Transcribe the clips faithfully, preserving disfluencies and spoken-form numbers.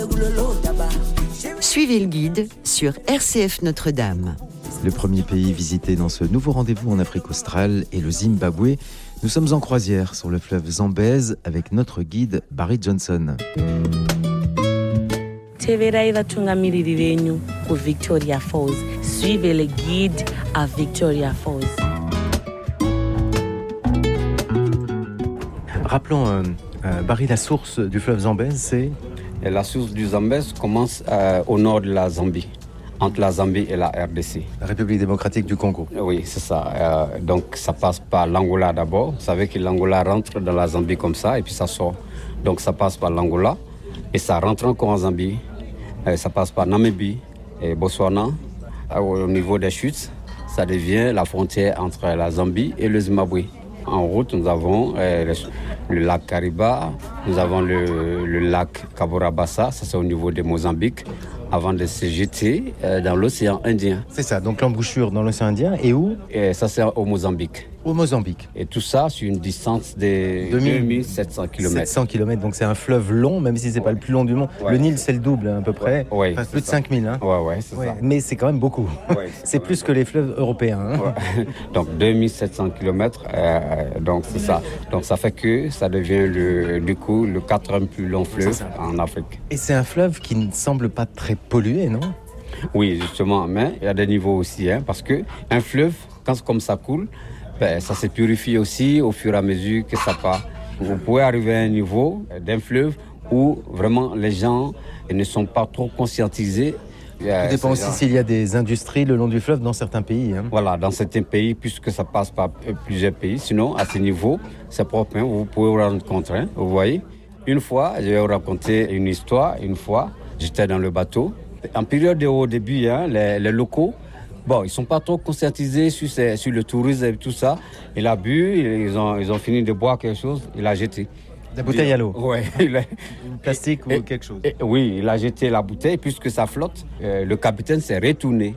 Suivez le guide sur R C F Notre-Dame. Le premier pays visité dans ce nouveau rendez-vous en Afrique australe est le Zimbabwe. Nous sommes en croisière sur le fleuve Zambèze avec notre guide Barry Johnson. Teverai vatungamiriri venyu ku Victoria Falls. Suivez le guide à Victoria Falls. Rappelons, euh, euh, Barry, la source du fleuve Zambèze, c'est... Et la source du Zambèze commence euh, au nord de la Zambie, entre la Zambie et la R D C. La République démocratique du Congo. Oui, c'est ça. Euh, donc ça passe par l'Angola d'abord. Vous savez que l'Angola rentre dans la Zambie comme ça et puis ça sort. Donc ça passe par l'Angola et ça rentre encore en Zambie. Euh, ça passe par Namibie et Botswana. Euh, au niveau des chutes, ça devient la frontière entre la Zambie et le Zimbabwe. En route, nous avons euh, le, le lac Kariba, nous avons le, le lac Kaborabassa, ça c'est au niveau de Mozambique, avant de se jeter euh, dans l'océan Indien. C'est ça, donc l'embouchure dans l'océan Indien, et où ? Et ça c'est au Mozambique. Au Mozambique. Et tout ça sur une distance de deux mille sept cents kilomètres. sept cents kilomètres, donc c'est un fleuve long, même si c'est ouais. pas le plus long du monde. Ouais. Le Nil c'est le double à peu près, ouais. enfin, Ouais, plus de cinq mille. Hein. Ouais, ouais, c'est ouais. ça. Mais c'est quand même beaucoup. Ouais, c'est c'est plus même... que les fleuves européens. Hein. Ouais. Donc deux mille sept cents kilomètres, euh, donc c'est ça. Donc ça fait que ça devient le, du coup le quatrième plus long fleuve en Afrique. Et c'est un fleuve qui ne semble pas très pollué, non ? Oui, justement, mais il y a des niveaux aussi, hein, parce que un fleuve, quand comme ça coule, ben, ça se purifie aussi au fur et à mesure que ça part. Vous pouvez arriver à un niveau d'un fleuve où vraiment les gens ne sont pas trop conscientisés. Tout dépend aussi gens... s'il y a des industries le long du fleuve dans certains pays. Hein. Voilà, dans certains pays, puisque ça passe par plusieurs pays. Sinon, à ce niveau, c'est propre. Hein, vous pouvez vous rendre compte. Hein, vous voyez. Une fois, je vais vous raconter une histoire. Une fois, j'étais dans le bateau. En période au début, hein, les, les locaux, bon, ils sont pas trop conscientisés sur, ces, sur le tourisme et tout ça. Il a bu, ils ont, ils ont fini de boire quelque chose, il a jeté. La bouteille à l'eau. Ouais. Il a... Une plastique et, ou quelque chose. Et, oui, il a jeté la bouteille, puisque ça flotte. Euh, le capitaine s'est retourné.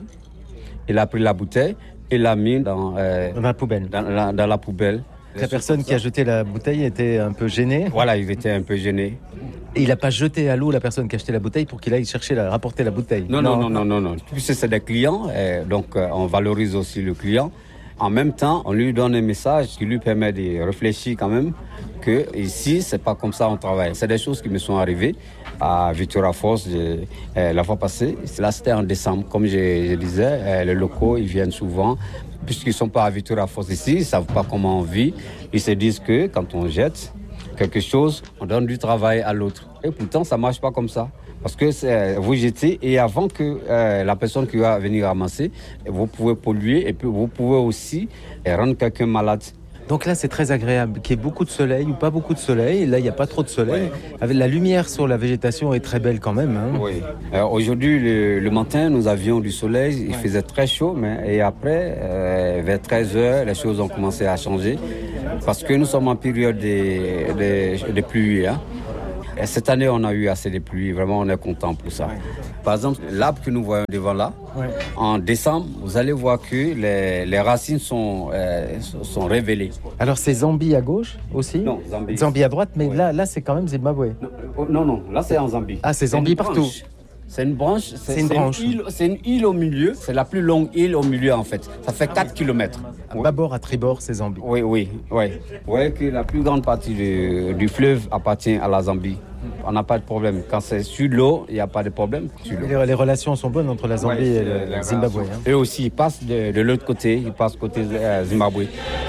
Il a pris la bouteille et l'a mis dans, euh, dans la poubelle. Dans la, dans la poubelle. La personne qui a jeté la bouteille était un peu gênée. Voilà, il était un peu gêné. Et il n'a pas jeté à l'eau la personne qui a acheté la bouteille pour qu'il aille chercher, la, rapporter la bouteille. Non, non, non, non, non, non. Puisque c'est des clients, et donc euh, on valorise aussi le client. En même temps, on lui donne un message qui lui permet de réfléchir quand même que ici, c'est pas comme ça on travaille. C'est des choses qui me sont arrivées à Victoria Falls euh, la fois passée. Là, c'était en décembre. Comme je, je disais, euh, les locaux, ils viennent souvent. Puisqu'ils ne sont pas à Victoria Falls ici, ils ne savent pas comment on vit. Ils se disent que quand on jette quelque chose, on donne du travail à l'autre. Et pourtant, ça ne marche pas comme ça. Parce que c'est, vous jetez et avant que euh, la personne qui va venir ramasser, vous pouvez polluer et puis vous pouvez aussi rendre quelqu'un malade. Donc là, c'est très agréable qu'il y ait beaucoup de soleil ou pas beaucoup de soleil. Là, il n'y a pas trop de soleil. Oui. Avec la lumière sur la végétation est très belle quand même. Hein. Oui. Alors, aujourd'hui, le, le matin, nous avions du soleil. Il faisait très chaud. Mais, et après, euh, vers treize heures, les choses ont commencé à changer. Parce que nous sommes en période de, de, de pluie. Hein. Et cette année, on a eu assez de pluie. Vraiment, on est content pour ça. Ouais. Par exemple, l'arbre que nous voyons devant là, ouais. En décembre, vous allez voir que les, les racines sont, euh, sont révélées. Alors, c'est Zambie à gauche aussi ? Non, Zambie. Zambie à droite, mais ouais. là, là, c'est quand même Zimbabwe. Non, non, non, là, c'est en Zambie. Ah, c'est Zambie partout. Branche. C'est une branche. C'est, c'est une c'est branche. Une île, c'est une île au milieu. C'est la plus longue île au milieu, en fait. Ça fait quatre kilomètres. À bâbord, à tribord, c'est Zambie. Oui, oui, oui. Vous voyez que la plus grande partie du, du fleuve appartient à la Zambie. On n'a pas de problème. Quand c'est sur l'eau, il n'y a pas de problème. Les, les relations sont bonnes entre la Zambie ouais, et le Zimbabwe. Hein. Eux aussi, ils passent de, de l'autre côté, ils passent côté euh, Zimbabwe.